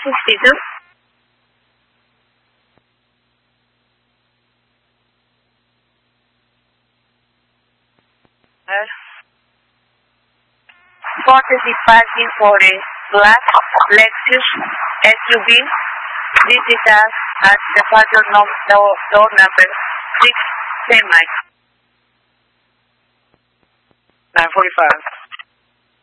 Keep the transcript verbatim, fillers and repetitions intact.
sixty-two. Courtesy parking for a black Lexus S U V. Visit us at the departure door, door number six, Semi. nine forty-five.